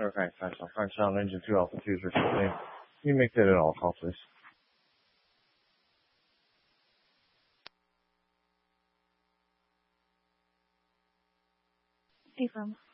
Okay, thanks. I'll find Sound Engine 2 Alpha 2 or something. You make that an all call, please. Affirm.